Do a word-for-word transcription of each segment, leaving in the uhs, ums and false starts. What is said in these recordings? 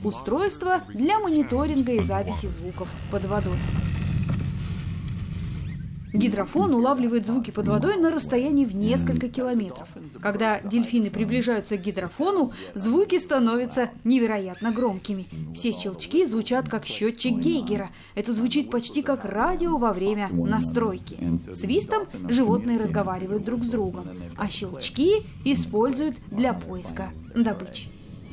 – устройство для мониторинга и записи звуков под водой. Гидрофон улавливает звуки под водой на расстоянии в несколько километров. Когда дельфины приближаются к гидрофону, звуки становятся невероятно громкими. Все щелчки звучат как счетчик Гейгера. Это звучит почти как радио во время настройки. Свистом животные разговаривают друг с другом, а щелчки используют для поиска добычи.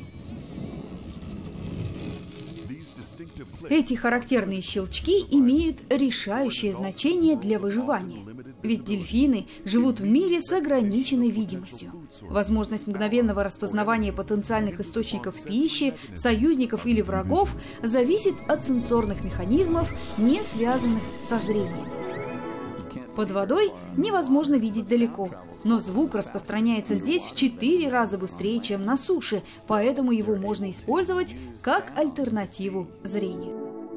Эти характерные щелчки имеют решающее значение для выживания. Ведь дельфины живут в мире с ограниченной видимостью. Возможность мгновенного распознавания потенциальных источников пищи, союзников или врагов зависит от сенсорных механизмов, не связанных со зрением. Под водой невозможно видеть далеко, но звук распространяется здесь в четыре раза быстрее, чем на суше, поэтому его можно использовать как альтернативу зрению.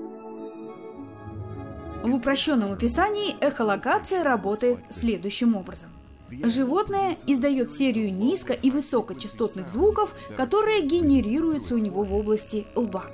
В упрощенном описании эхолокация работает следующим образом. Животное издает серию низко- и высокочастотных звуков, которые генерируются у него в области лба.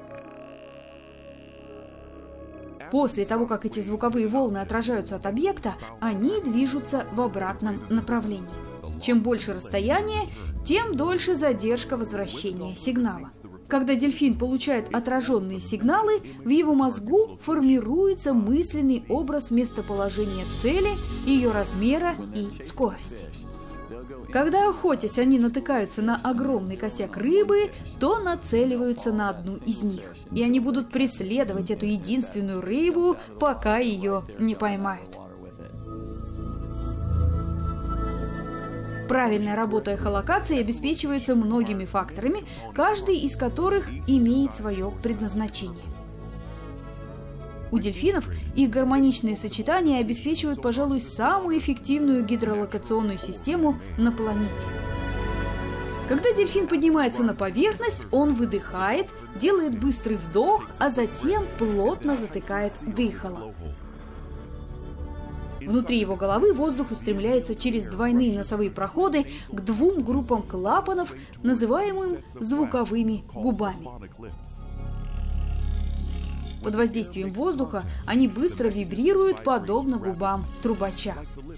После того, как эти звуковые волны отражаются от объекта, они движутся в обратном направлении. Чем больше расстояние, тем дольше задержка возвращения сигнала. Когда дельфин получает отраженные сигналы, в его мозгу формируется мысленный образ местоположения цели, ее размера и скорости. Когда, охотясь, они натыкаются на огромный косяк рыбы, то нацеливаются на одну из них. И они будут преследовать эту единственную рыбу, пока ее не поймают. Правильная работа эхолокации обеспечивается многими факторами, каждый из которых имеет свое предназначение. У дельфинов их гармоничные сочетания обеспечивают, пожалуй, самую эффективную гидролокационную систему на планете. Когда дельфин поднимается на поверхность, он выдыхает, делает быстрый вдох, а затем плотно затыкает дыхало. Внутри его головы воздух устремляется через двойные носовые проходы к двум группам клапанов, называемым звуковыми губами. Под воздействием воздуха они быстро вибрируют, подобно губам трубача.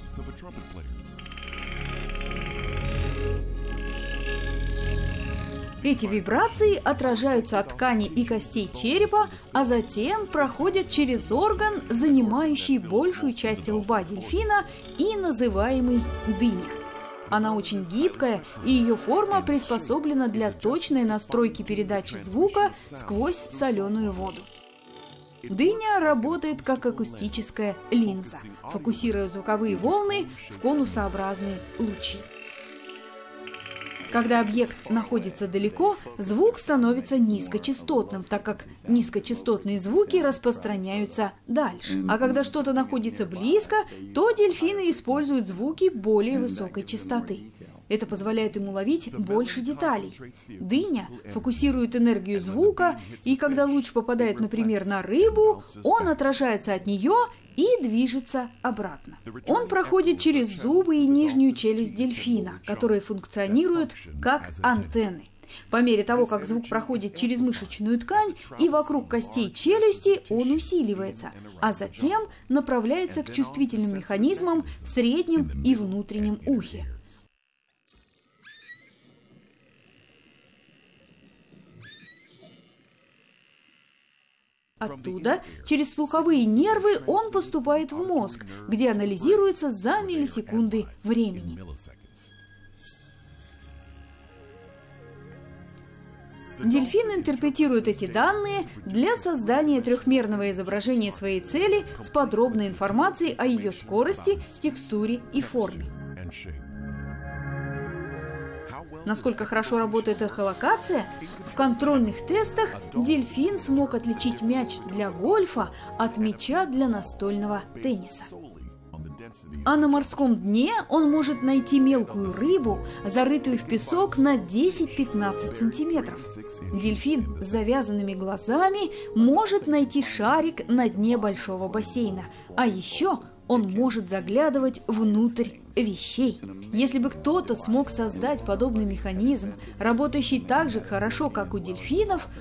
Эти вибрации отражаются от ткани и костей черепа, а затем проходят через орган, занимающий большую часть лба дельфина и называемый дыня. Она очень гибкая, и ее форма приспособлена для точной настройки передачи звука сквозь соленую воду. Дыня работает как акустическая линза, фокусируя звуковые волны в конусообразные лучи. Когда объект находится далеко, звук становится низкочастотным, так как низкочастотные звуки распространяются дальше. А когда что-то находится близко, то дельфины используют звуки более высокой частоты. Это позволяет ему ловить больше деталей. Дыня фокусирует энергию звука, и когда луч попадает, например, на рыбу, он отражается от нее и движется обратно. Он проходит через зубы и нижнюю челюсть дельфина, которые функционируют как антенны. По мере того, как звук проходит через мышечную ткань и вокруг костей челюсти, он усиливается, а затем направляется к чувствительным механизмам в среднем и внутреннем ухе. Оттуда, через слуховые нервы, он поступает в мозг, где анализируется за миллисекунды времени. Дельфин интерпретирует эти данные для создания трехмерного изображения своей цели с подробной информацией о ее скорости, текстуре и форме. Насколько хорошо работает эхолокация? В контрольных тестах дельфин смог отличить мяч для гольфа от мяча для настольного тенниса. А на морском дне он может найти мелкую рыбу, зарытую в песок на десять-пятнадцать сантиметров. Дельфин с завязанными глазами может найти шарик на дне большого бассейна. А еще он может заглядывать внутрь вещей. Если бы кто-то смог создать подобный механизм, работающий так же хорошо, как у дельфинов,